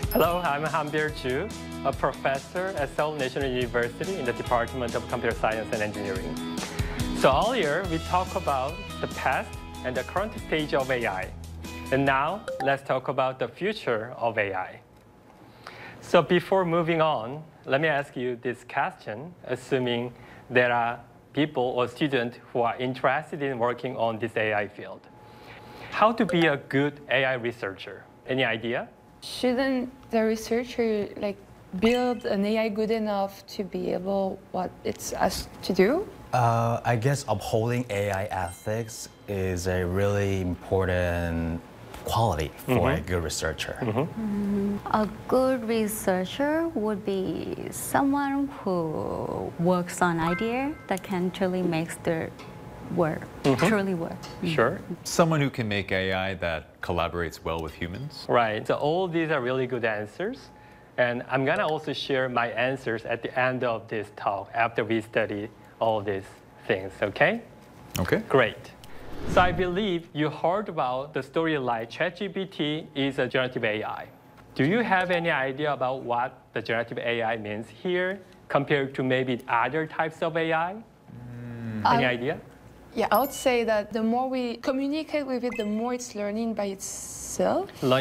Hello, I'm Hanbir Ju, a professor at Seoul National University in the Department of Computer Science and Engineering. So earlier, we talked about the past and the current stage of AI. And now, let's talk about the future of AI. So before moving on, let me ask you this question, assuming there are people or students who are interested in working on this AI field. How to be a good AI researcher? Any idea? Shouldn't the researcher build an AI good enough to be able what it's asked to do? I guess upholding AI ethics is a really important quality for a good researcher. A good researcher would be someone who works on idea that can truly make the work, truly work. Sure. Someone who can make AI that collaborates well with humans. Right. So all these are really good answers. And I'm going to also share my answers at the end of this talk after we study all these things, okay? Okay. Great. So I believe you heard about the story like ChatGPT is a generative AI. Do you have any idea about what the generative AI means here compared to maybe other types of AI? Any idea? Yeah, I would say that the more we communicate with it, the more it's learning by itself.